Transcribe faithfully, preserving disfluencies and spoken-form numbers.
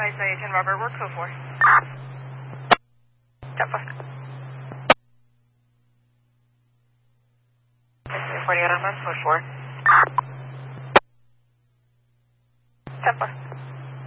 Isaiah ten Robert, work code four. ten four. forty-eight on code four. ten four.